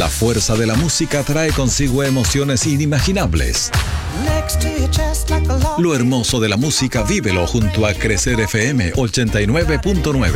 La fuerza de la música trae consigo emociones inimaginables. Lo hermoso de la música vívelo junto a Crecer FM 89.9.